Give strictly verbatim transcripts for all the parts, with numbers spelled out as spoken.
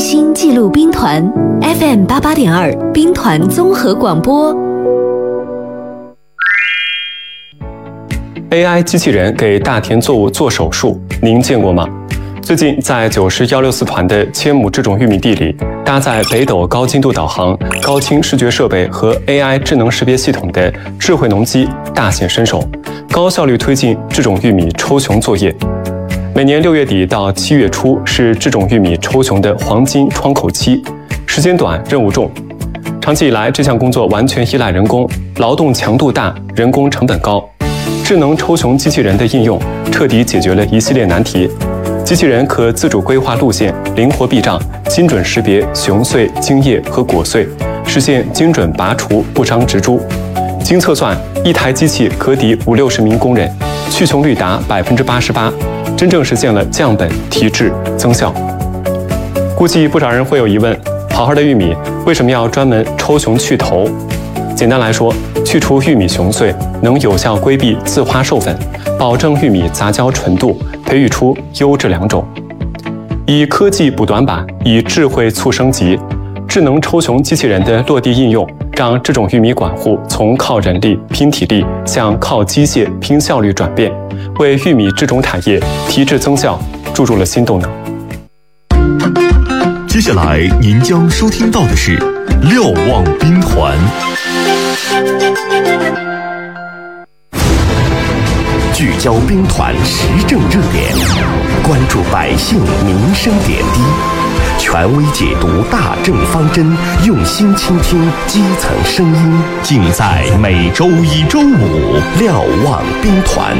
心记录兵团 F M 八八点二兵团综合广播。 A I 机器人给大田作物做手术，您见过吗？最近在九师一六四团的千亩制种玉米地里，搭载北斗高精度导航、高清视觉设备和 A I 智能识别系统的智慧农机大显身手，高效率推进制种玉米抽熊作业。每年六月底到七月初是制种玉米抽熊的黄金窗口期，时间短，任务重。长期以来，这项工作完全依赖人工，劳动强度大，人工成本高。智能抽熊机器人的应用，彻底解决了一系列难题。机器人可自主规划路线，灵活避障，精准识别熊穗、茎叶和果穗，实现精准拔除，不伤植株。经测算，一台机器可抵五六十名工人，去熊率达百分之八十八，真正实现了降本提质增效。估计不少人会有疑问：好好的玉米为什么要专门抽熊去头？简单来说，去除玉米熊穗能有效规避自花授粉，保证玉米杂交纯度，培育出优质良种。以科技补短板，以智慧促升级。智能抽熊机器人的落地应用，让这种玉米管护从靠人力拼体力向靠机械拼效率转变，为玉米制种产业提质增效注入了新动能。 接下来您将收听到的是瞭望兵团。聚焦兵团时政热点，关注百姓民生点滴，权威解读大政方针，用心倾听基层声音，尽在每周一周五瞭望兵团。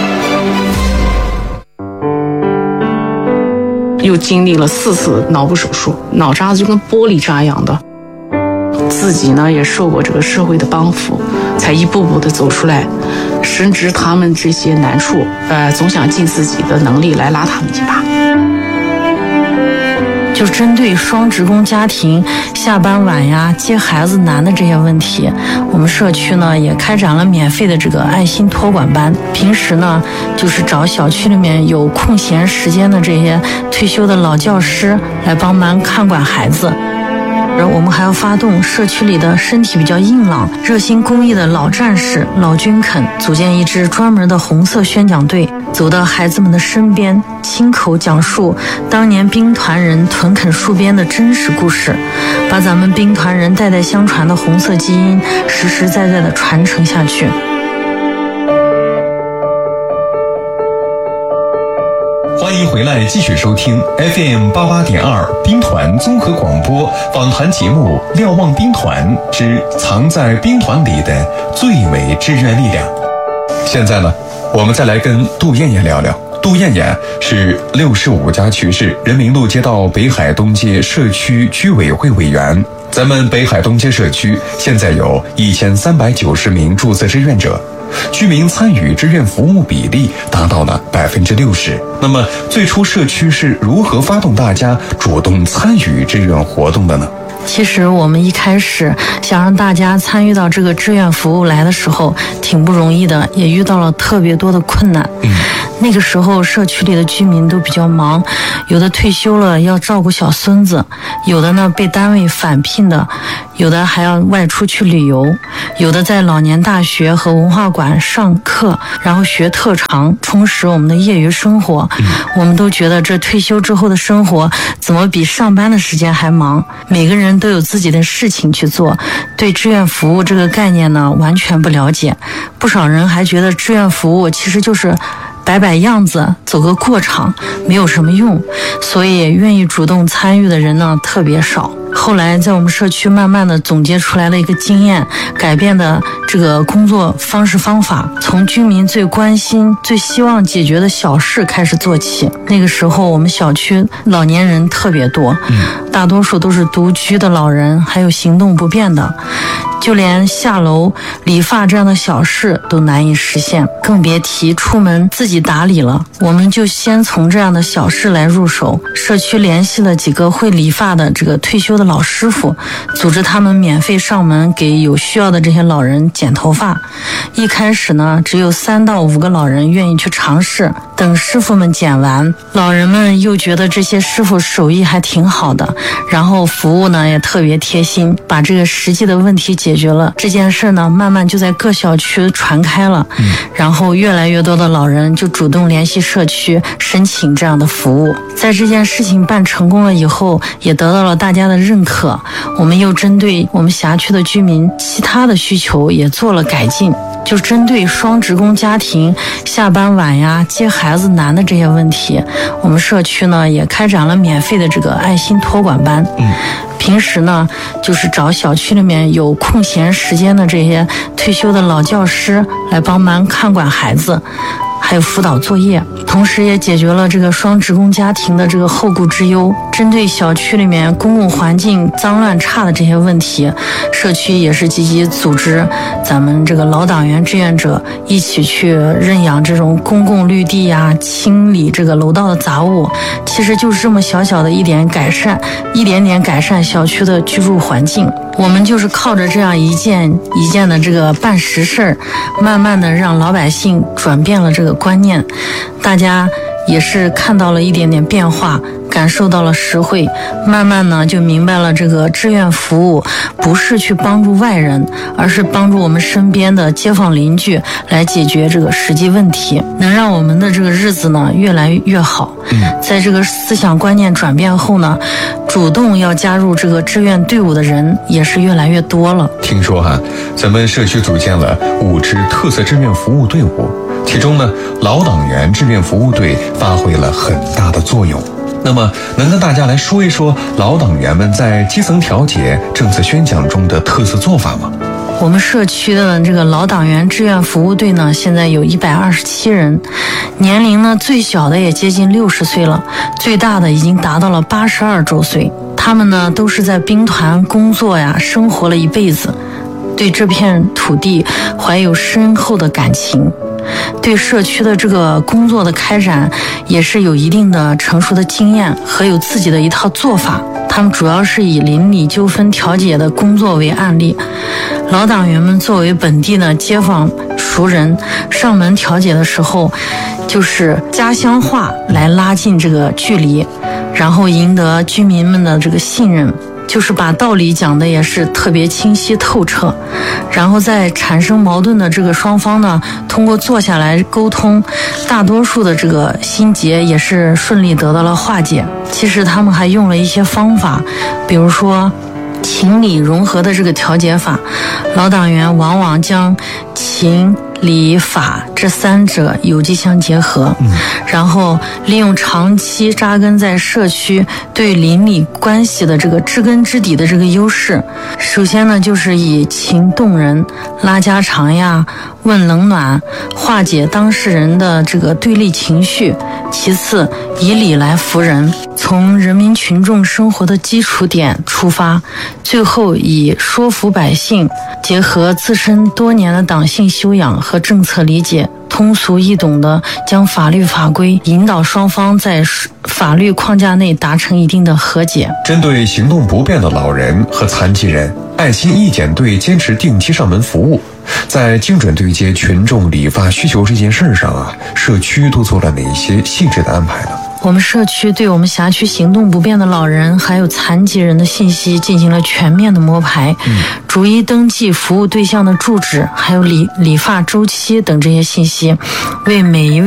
又经历了四次脑部手术，脑渣子就跟玻璃渣一样的。自己呢也受过这个社会的帮扶，才一步步的走出来。深知他们这些难处，呃，总想尽自己的能力来拉他们一把。 就针对双职工家庭下班晚呀、接孩子难的这些问题，我们社区呢也开展了免费的这个爱心托管班。平时呢，就是找小区里面有空闲时间的这些退休的老教师来帮忙看管孩子。我们还要发动社区里的身体比较硬朗、热心公益的老战士、老军肯，组建一支专门的红色宣讲队，走到孩子们的身边，亲口讲述当年兵团人屯垦戍边的真实故事，把咱们兵团人代代相传的红色基因实实在在的传承下去。 欢迎回来，继续收听 F M 八八点二兵团综合广播访谈节目《瞭望兵团之藏在兵团里的最美志愿力量》。现在呢，我们再来跟杜艳艳聊聊。杜艳艳是六十五家渠市人民路街道北海东街社区居委会委员。咱们北海东街社区现在有一千三百九十名注册志愿者。居民参与志愿服务比例达到了百分之六十。那么，最初社区是如何发动大家主动参与志愿活动的呢？ 其实我们一开始想让大家参与到这个志愿服务来的时候，挺不容易的，也遇到了特别多的困难。嗯，那个时候社区里的居民都比较忙，有的退休了要照顾小孙子，有的呢被单位返聘的，有的还要外出去旅游，有的在老年大学和文化馆上课，然后学特长，充实我们的业余生活。嗯，我们都觉得这退休之后的生活怎么比上班的时间还忙？每个人都有自己的事情去做，对志愿服务这个概念呢完全不了解。不少人还觉得志愿服务其实就是摆摆样子，走个过场，没有什么用，所以愿意主动参与的人呢特别少。后来在我们社区慢慢的总结出来了一个经验，改变的这个工作方式方法，从居民最关心最希望解决的小事开始做起。那个时候我们小区老年人特别多，大多数都是独居的老人，还有行动不便的，就连下楼理发这样的小事都难以实现，更别提出门自己打理了。我们就先从这样的小事来入手，社区联系了几个会理发的这个退休的的老师傅，组织他们免费上门给有需要的这些老人剪头发。一开始呢，只有三到五个老人愿意去尝试。等师傅们剪完，老人们又觉得这些师傅手艺还挺好的，然后服务呢也特别贴心，把这个实际的问题解决了。这件事呢，慢慢就在各小区传开了，嗯、然后越来越多的老人就主动联系社区申请这样的服务。在这件事情办成功了以后，也得到了大家的认可。我们又针对我们辖区的居民其他的需求也做了改进。就针对双职工家庭下班晚呀、接孩子难的这些问题，我们社区呢也开展了免费的这个爱心托管班。嗯，平时呢就是找小区里面有空闲时间的这些退休的老教师来帮忙看管孩子，还有辅导作业，同时也解决了这个双职工家庭的这个后顾之忧。针对小区里面公共环境脏乱差的这些问题，社区也是积极组织咱们这个老党员志愿者一起去认养这种公共绿地呀，清理这个楼道的杂物。其实就是这么小小的一点改善，一点点改善小区的居住环境。我们就是靠着这样一件一件的这个办实事儿，慢慢的让老百姓转变了这个观念，大家也是看到了一点点变化，感受到了实惠，慢慢呢就明白了这个志愿服务不是去帮助外人，而是帮助我们身边的街坊邻居来解决这个实际问题，能让我们的这个日子呢越来越好。在这个思想观念转变后呢，主动要加入这个志愿队伍的人也是越来越多了。 听说哈，咱们社区组建了五支特色志愿服务队伍，其中呢，老党员志愿服务队发挥了很大的作用。那么，能跟大家来说一说老党员们在基层调解、政策宣讲中的特色做法吗？ 我们社区的这个老党员志愿服务队呢，现在有一百二十七人，年龄呢最小的也接近六十岁了，最大的已经达到了八十二周岁。他们呢都是在兵团工作呀，生活了一辈子，对这片土地怀有深厚的感情。对社区的这个工作的开展也是有一定的成熟的经验和有自己的一套做法。他们主要是以邻里纠纷调解的工作为案例，老党员们作为本地的街坊熟人，上门调解的时候就是家乡话来拉近这个距离，然后赢得居民们的这个信任，就是把道理讲的也是特别清晰透彻，然后在产生矛盾的这个双方呢，通过坐下来沟通，大多数的这个心结也是顺利得到了化解。其实他们还用了一些方法，比如说情理融合的这个调解法，老党员往往将情理法这三者有机相结合，嗯、然后利用长期扎根在社区对邻里关系的这个知根知底的这个优势。首先呢，就是以情动人，拉家常呀，问冷暖，化解当事人的这个对立情绪。其次，以理来服人，从人民群众生活的基础点出发，最后以说服百姓，结合自身多年的党性修养和政策理解，通俗易懂的将法律法规引导双方在法律框架内达成一定的和解。 针对行动不便的老人和残疾人，爱心义检队坚持定期上门服务，在精准对接群众理发需求这件事上啊，社区都做了哪些细致的安排呢？ 我们社区对我们辖区行动不便的老人还有残疾人的信息进行了全面的摸排，嗯、逐一登记服务对象的住址，还有理理发周期等这些信息，为每一位